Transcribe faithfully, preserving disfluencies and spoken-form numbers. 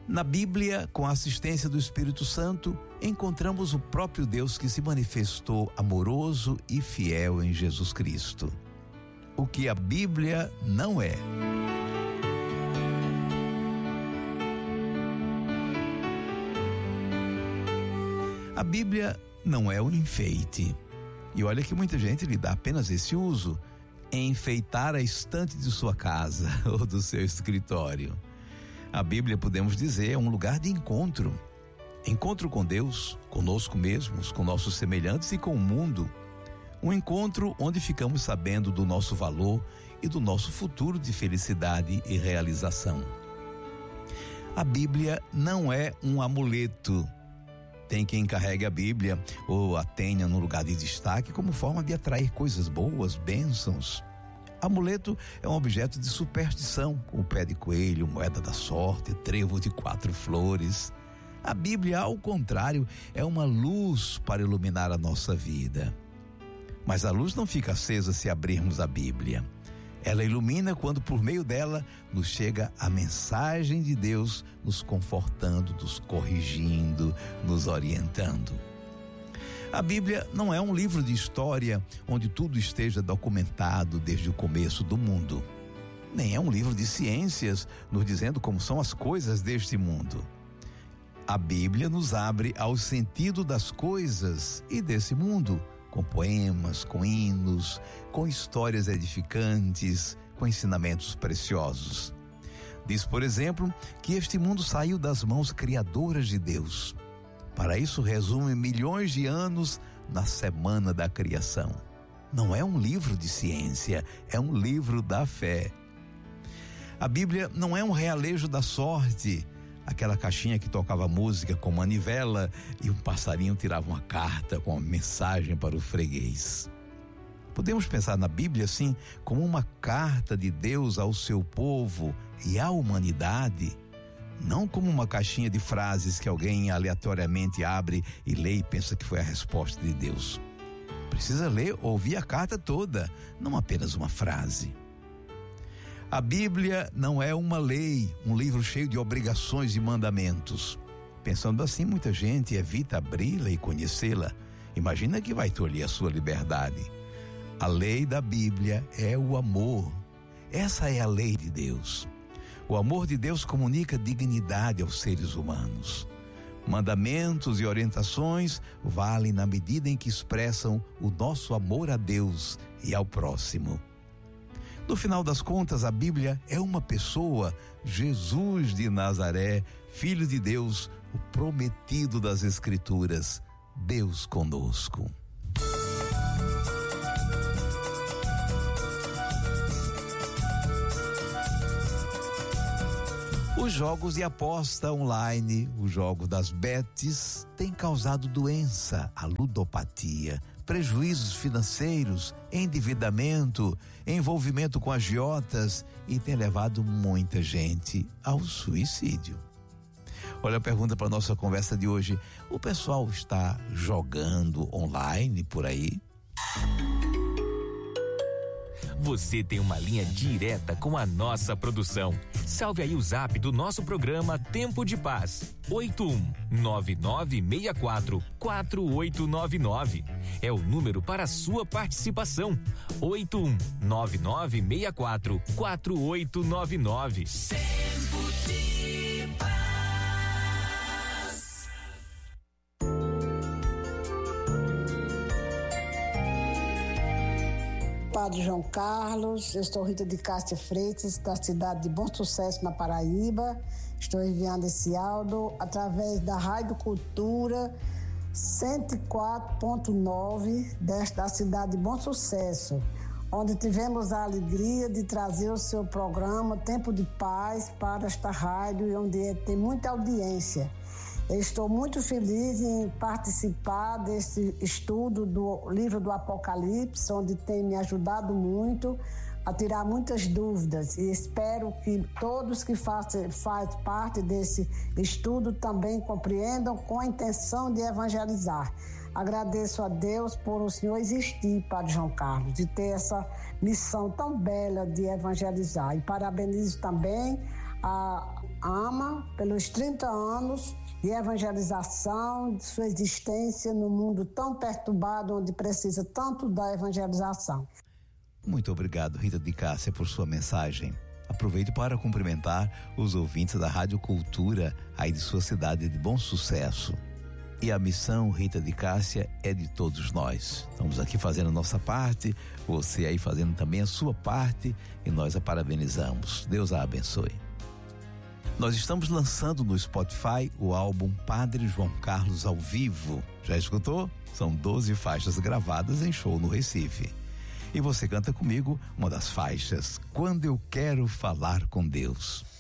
Na Bíblia, com a assistência do Espírito Santo, encontramos o próprio Deus que se manifestou amoroso e fiel em Jesus Cristo. O que a Bíblia não é. A Bíblia não é um enfeite. E olha que muita gente lhe dá apenas esse uso, enfeitar a estante de sua casa ou do seu escritório. A Bíblia, podemos dizer, é um lugar de encontro. Encontro com Deus, conosco mesmos, com nossos semelhantes e com o mundo. Um encontro onde ficamos sabendo do nosso valor e do nosso futuro de felicidade e realização. A Bíblia não é um amuleto. Tem quem carregue a Bíblia ou a tenha no lugar de destaque como forma de atrair coisas boas, bênçãos. Amuleto é um objeto de superstição, como pé de coelho, moeda da sorte, trevo de quatro flores. A Bíblia, ao contrário, é uma luz para iluminar a nossa vida. Mas a luz não fica acesa se abrirmos a Bíblia. Ela ilumina quando, por meio dela, nos chega a mensagem de Deus, nos confortando, nos corrigindo, nos orientando. A Bíblia não é um livro de história onde tudo esteja documentado desde o começo do mundo. Nem é um livro de ciências nos dizendo como são as coisas deste mundo. A Bíblia nos abre ao sentido das coisas e desse mundo, com poemas, com hinos, com histórias edificantes, com ensinamentos preciosos. Diz, por exemplo, que este mundo saiu das mãos criadoras de Deus. Para isso, resume milhões de anos na semana da criação. Não é um livro de ciência, é um livro da fé. A Bíblia não é um realejo da sorte, aquela caixinha que tocava música com manivela e um passarinho tirava uma carta com uma mensagem para o freguês. Podemos pensar na Bíblia, assim, como uma carta de Deus ao seu povo e à humanidade, não como uma caixinha de frases que alguém aleatoriamente abre e lê e pensa que foi a resposta de Deus. Precisa ler ou ouvir a carta toda, não apenas uma frase. A Bíblia não é uma lei, um livro cheio de obrigações e mandamentos. Pensando assim, muita gente evita abri-la e conhecê-la. Imagina que vai tolher a sua liberdade. A lei da Bíblia é o amor. Essa é a lei de Deus. O amor de Deus comunica dignidade aos seres humanos. Mandamentos e orientações valem na medida em que expressam o nosso amor a Deus e ao próximo. No final das contas, a Bíblia é uma pessoa, Jesus de Nazaré, Filho de Deus, o prometido das Escrituras, Deus conosco. Os jogos de aposta online, os jogos das betes, têm causado doença, a ludopatia, prejuízos financeiros, endividamento, envolvimento com agiotas e tem levado muita gente ao suicídio. Olha a pergunta para nossa conversa de hoje: o pessoal está jogando online por aí? Você tem uma linha direta com a nossa produção. Salve aí o zap do nosso programa Tempo de Paz. oito um nove nove seis quatro quatro oito nove nove. É o número para a sua participação. oito um nove nove seis quatro quatro oito nove nove. Tempo de Paz. Padre João Carlos, eu estou Rita de Cássia Freitas, da cidade de Bom Sucesso, na Paraíba. Estou enviando esse áudio através da Rádio Cultura cento e quatro ponto nove desta da cidade de Bom Sucesso, onde tivemos a alegria de trazer o seu programa Tempo de Paz para esta rádio e onde tem muita audiência. Eu estou muito feliz em participar desse estudo do livro do Apocalipse, onde tem me ajudado muito a tirar muitas dúvidas, e espero que todos que fazem faz parte desse estudo também compreendam com a intenção de evangelizar. Agradeço a Deus por o Senhor existir, Padre João Carlos, de ter essa missão tão bela de evangelizar, e parabenizo também a AMA pelos trinta anos de evangelização, de sua existência no mundo tão perturbado, onde precisa tanto da evangelização. Muito obrigado, Rita de Cássia, por sua mensagem. Aproveito para cumprimentar os ouvintes da Rádio Cultura, aí de sua cidade de Bom Sucesso. E a missão, Rita de Cássia, é de todos nós. Estamos aqui fazendo a nossa parte, você aí fazendo também a sua parte, e nós a parabenizamos. Deus a abençoe. Nós estamos lançando no Spotify o álbum Padre João Carlos ao vivo. Já escutou? São doze faixas gravadas em show no Recife. E você canta comigo uma das faixas, Quando Eu Quero Falar com Deus.